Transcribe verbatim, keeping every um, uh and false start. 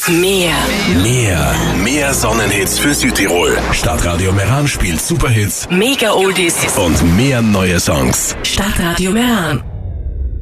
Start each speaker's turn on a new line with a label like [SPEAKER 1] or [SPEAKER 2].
[SPEAKER 1] Mehr.
[SPEAKER 2] Mehr. Mehr Sonnenhits für Südtirol. Stadtradio Meran spielt Superhits,
[SPEAKER 1] Mega Oldies
[SPEAKER 2] und mehr neue Songs.
[SPEAKER 1] Stadtradio Meran.